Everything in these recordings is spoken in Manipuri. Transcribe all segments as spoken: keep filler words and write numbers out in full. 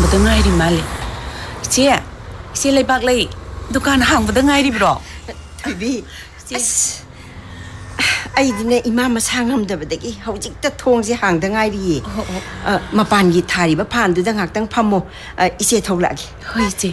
ꯌꯧꯕꯗ ꯉꯥꯏꯔꯤ ꯃꯥꯜꯂꯦ ꯏꯆꯦ ꯏꯆꯦ ꯂꯩꯕꯥꯛ ꯂꯩ ꯗꯨꯀꯥꯟ ꯍꯥꯡꯕꯗ ꯉꯥꯏꯔꯤꯕ꯭ꯔꯣ ꯊꯣꯏꯕꯤ ꯑꯁ ꯑꯩꯗꯤꯅꯦ ꯏꯃꯥ ꯃꯁꯥ ꯉꯝꯗꯕꯗꯒꯤ ꯍꯧꯖꯤꯛꯇ ꯊꯣꯡꯁꯦ ꯍꯥꯡꯗ ꯉꯥꯏꯔꯤꯌꯦ ꯃꯄꯥꯟꯒꯤ ꯊꯥꯔꯤꯕ ꯐꯥꯟꯗꯨꯗ ꯉꯥꯛꯇꯪ ꯐꯝꯃꯣ ꯏꯆꯦ ꯊꯣꯛꯂꯛꯑꯒꯦ ꯍꯣꯏ ꯏꯆꯦ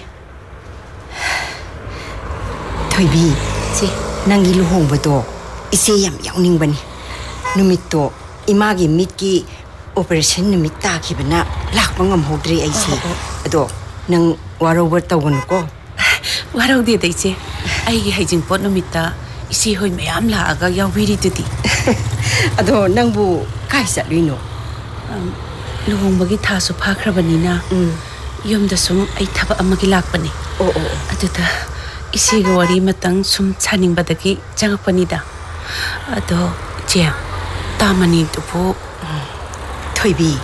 ꯊꯣꯏꯕꯤ ꯏꯆꯦ ꯅꯪꯒꯤ ꯂꯨꯍꯣꯡꯕꯗꯣ 이제 ꯌꯥꯝ ꯌꯥꯎꯅꯤꯡꯕꯅꯤ ꯅꯨꯃꯤꯠꯇꯣ 이마ꯒꯤ ꯃꯤꯠꯀꯤ 오퍼레이션 ꯅꯨꯃꯤꯠ ꯇꯥꯈꯤꯕꯅ ꯂꯥꯛꯄ ꯉꯝꯍꯧꯗ꯭ꯔꯦ ꯑꯩꯁꯦ ꯑꯗꯣ ꯅꯪ ꯋꯥꯔꯧꯕ ꯇꯧꯒꯅꯨꯀꯣ ꯋꯥꯔꯧꯗꯦꯗ ꯏꯆꯦ ꯑꯩꯒꯤ ꯍꯩꯖꯤꯡꯄꯣꯠ ꯅꯨꯃꯤꯠꯇ ꯏꯆꯦ ꯍꯣꯏ ꯃꯌꯥꯝ ꯂꯥꯛꯑꯒ ꯌꯥꯎꯕꯤꯔꯤꯗꯨꯗꯤ ꯑꯗꯣ ꯅꯪꯕꯨ ꯀꯥꯏ ꯆꯠꯂꯨꯏꯅꯣ ꯂꯨꯍꯣꯡꯕꯒꯤ ꯊꯥꯁꯨ ꯐꯥꯈ꯭ꯔꯕꯅꯤꯅ ꯌꯨꯝꯗ ꯁꯨꯝ ꯑꯩ ꯊꯕꯛ ꯑꯃꯒꯤ ꯂꯥꯛꯄꯅꯤ ꯑꯣ ꯑꯣ ꯑꯗꯨꯗ 이씨가 와리 마땅 숨 차닝 바닥이 장학번이다. 아도 제 다만이 두고 토이비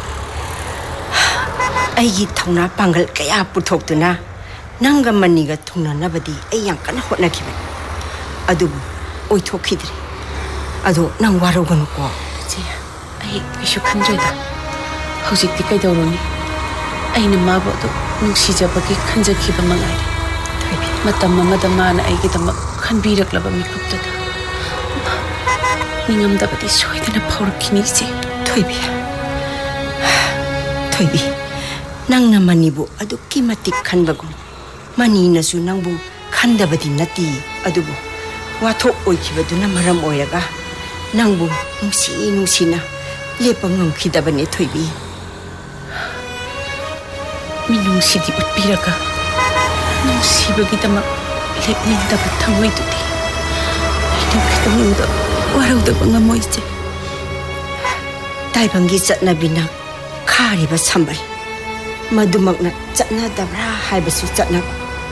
아이기 통나 방글 그야 부톡드나 난가 만니가 통나나 바디 아이 양간 혼나기만 아도 오이토키들이 아도 난 와로가 놓고 제 아이 이슈 큰절다 허직디 까이더로니 아이는 마보도 뭉시자박이 큰절기반 망아리 matam mamadam mana aigidamak khanbiraklaba mikuptada ningamdabadi soidana phaurakini ise thoibi thoibi nangna manibu adukki matik khanbagum manina su nangbu khandabadi nati adubu wathok oikibaduna maram oiraga nangbu nungsi nungsina lepa ngamkhidabane thoibi minungsidi utpiraga nungsibagidamak lepningdaba thamoidudi aina khidamingda waraudaba ngamoise taibangi chatnabina khariba sambal madumakna chatnadabra haibasu chatnab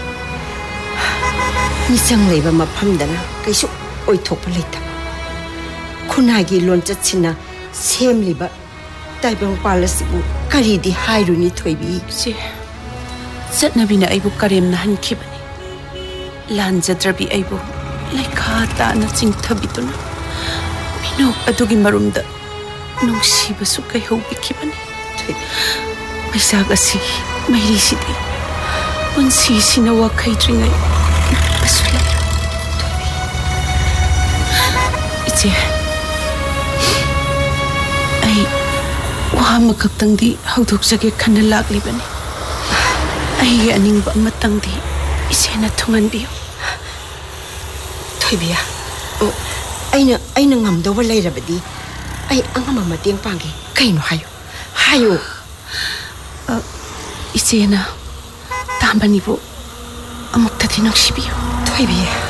nisang leiba maphamdana kaisu oithokpa leitaba khunagi lonchatsina semliba taibang palasibu karidi hairuni thoibi se ꯆꯠꯅꯕꯤꯅ ꯑꯩꯕꯨ ꯀꯔꯦꯝꯅ ꯍꯟꯈꯤꯕꯅꯤ ꯂꯥꯟꯖꯗ꯭ꯔꯕꯤ ꯑꯩꯕꯨ ꯂꯩꯈꯥ ꯇꯥꯅ ꯆꯤꯡꯊꯕꯤꯗꯨꯅ ꯃꯤꯅꯣꯛ ꯑꯗꯨꯒꯤ ꯃꯔꯨꯝꯗ ꯅꯨꯡꯁꯤꯕꯁꯨ ꯀꯩꯍꯧꯕꯤꯈꯤꯕꯅꯤ ꯃꯩꯁꯥꯛ ꯑꯁꯤꯒꯤ ꯃꯩꯔꯤꯁꯤꯗꯤ ꯄꯨꯟꯁꯤꯁꯤꯅ ꯋꯥꯈꯩꯗ꯭ꯔꯤꯉꯩ ꯅꯛꯄꯁꯨ ꯂꯩꯔꯣꯏ ꯏꯆꯦ ꯑꯩ ꯋꯥ ꯑꯃꯈꯛꯇꯪꯗꯤ ꯍꯧꯗꯣꯛꯆꯒꯦ ꯈꯟꯅ ꯂꯥꯛꯂꯤꯕꯅꯤ ꯑꯩꯒꯤ ꯑꯅꯤꯡꯕ ꯑꯃꯇꯪꯗꯤ ꯏꯆꯦꯅ ꯊꯨꯡꯍꯟꯕꯤꯌꯨ ꯊꯣꯏꯕꯤꯌꯥ ꯑꯩꯅ ꯑꯩꯅ ꯉꯝꯗꯧꯕ ꯂꯩꯔꯕꯗꯤ ꯑꯩ ꯑꯉꯝꯕ ꯃꯇꯦꯡ ꯄꯥꯡꯒꯦ ꯀꯩꯅꯣ ꯍꯥꯏꯌꯨ ꯍꯥꯏꯌꯨ 이제나 담반이보 아무것도 넌 시비요 토이비